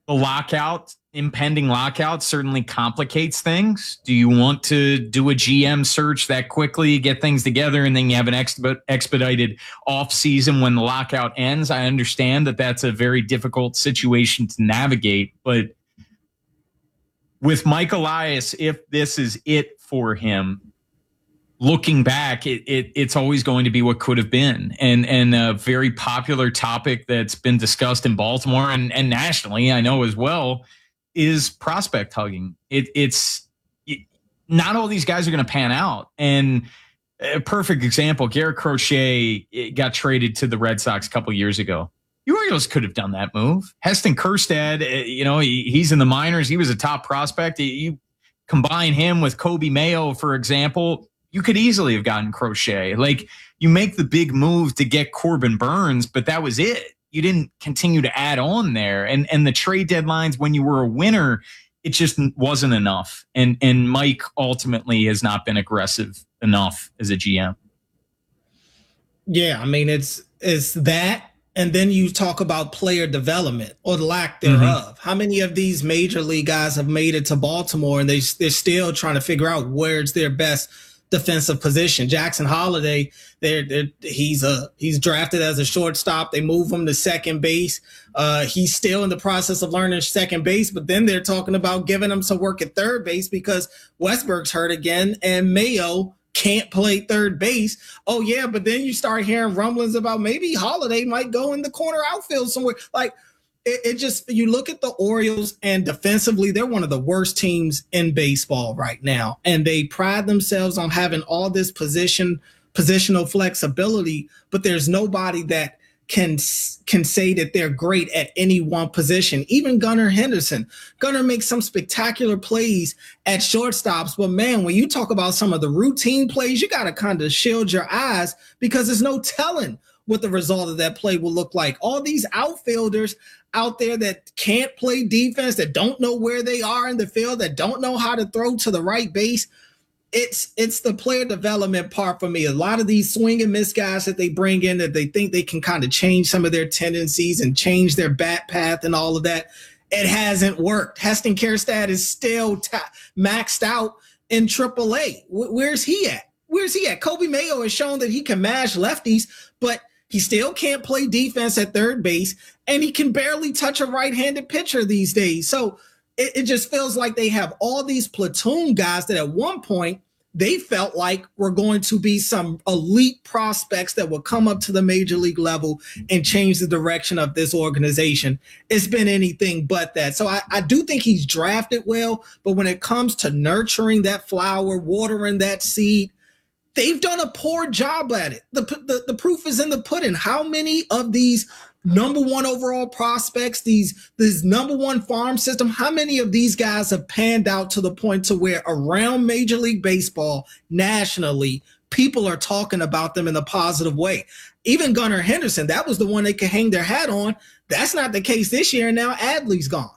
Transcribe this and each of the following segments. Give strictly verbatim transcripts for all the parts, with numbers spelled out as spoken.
the lockout, impending lockout certainly complicates things. Do you want to do a G M search that quickly, get things together, and then you have an exp- expedited off season when the lockout ends? I understand that that's a very difficult situation to navigate, but with Mike Elias, if this is it for him, looking back, it, it it's always going to be what could have been, and and a very popular topic that's been discussed in Baltimore and, and nationally, I know as well, is prospect hugging. It, it's it, not all these guys are going to pan out, and a perfect example: Garrett Crochet got traded to the Red Sox a couple years ago. You Orioles could have done that move. Heston Kjerstad, you know, he, he's in the minors. He was a top prospect. You combine him with Kobe Mayo, for example. You could easily have gotten Crochet. Like, you make the big move to get Corbin Burns, but that was it. You didn't continue to add on there. And and the trade deadlines, when you were a winner, it just wasn't enough. And and Mike ultimately has not been aggressive enough as a G M. Yeah, I mean, it's it's that. And then you talk about player development or the lack thereof. Mm-hmm. How many of these major league guys have made it to Baltimore and they, they're still trying to figure out where's their best defensive position? Jackson Holiday, they're, they're, he's a he's drafted as a shortstop. They move him to second base. Uh, he's still in the process of learning second base, but then they're talking about giving him some work at third base because Westberg's hurt again and Mayo can't play third base. Oh yeah, but then you start hearing rumblings about maybe Holiday might go in the corner outfield somewhere. Like, It, it just, you look at the Orioles and defensively, they're one of the worst teams in baseball right now. And they pride themselves on having all this position, positional flexibility, but there's nobody that can, can say that they're great at any one position. Even Gunnar Henderson. Gunnar makes some spectacular plays at shortstops, but man, when you talk about some of the routine plays, you got to kind of shield your eyes because there's no telling what the result of that play will look like. All these outfielders out there that can't play defense, that don't know where they are in the field, that don't know how to throw to the right base. It's it's the player development part for me. A lot of these swing and miss guys that they bring in that they think they can kind of change some of their tendencies and change their bat path and all of that. It hasn't worked. Heston Kjerstad is still ta- maxed out in triple A. W- where's he at? Where's he at? Kobe Mayo has shown that he can mash lefties, but he still can't play defense at third base, and he can barely touch a right-handed pitcher these days. So it, it just feels like they have all these platoon guys that at one point they felt like were going to be some elite prospects that would come up to the major league level and change the direction of this organization. It's been anything but that. So I, I do think he's drafted well, but when it comes to nurturing that flower, watering that seed, they've done a poor job at it. The, the the proof is in the pudding. How many of these number one overall prospects, these this number one farm system, how many of these guys have panned out to the point to where around Major League Baseball nationally, people are talking about them in a positive way? Even Gunnar Henderson, that was the one they could hang their hat on. That's not the case this year. And now Adley's gone.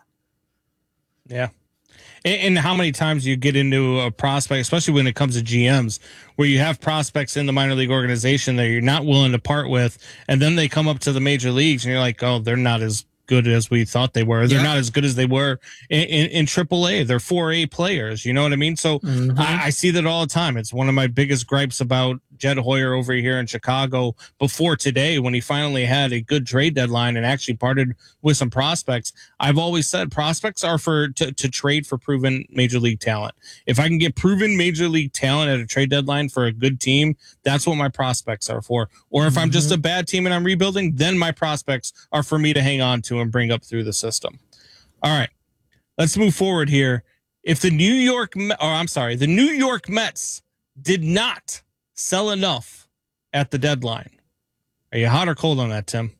Yeah. And how many times you get into a prospect, especially when it comes to G Ms, where you have prospects in the minor league organization that you're not willing to part with, and then they come up to the major leagues, and you're like, oh, they're not as good as we thought they were. They're yeah. not as good as they were in, in, in triple A. They're four A players. You know what I mean? So mm-hmm. I, I see that all the time. It's one of my biggest gripes about Jed Hoyer over here in Chicago before today, when he finally had a good trade deadline and actually parted with some prospects. I've always said prospects are for to, to trade for proven major league talent. If I can get proven major league talent at a trade deadline for a good team, that's what my prospects are for. Or if mm-hmm. I'm just a bad team and I'm rebuilding, then my prospects are for me to hang on to and bring up through the system. All right, let's move forward here. If the New York, or I'm sorry, the New York Mets did not sell enough at the deadline, are you hot or cold on that, Tim?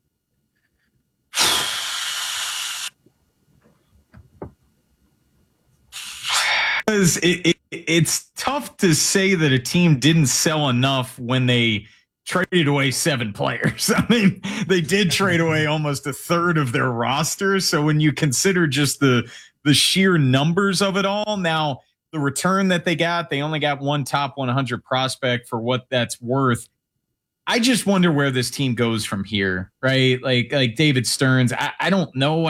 Because it, it, it's tough to say that a team didn't sell enough when they traded away seven players. I mean, they did trade away almost a third of their roster. So when you consider just the the sheer numbers of it all, now the return that they got, they only got one top one hundred prospect for what that's worth. I just wonder where this team goes from here, right? Like like David Stearns, I, I don't know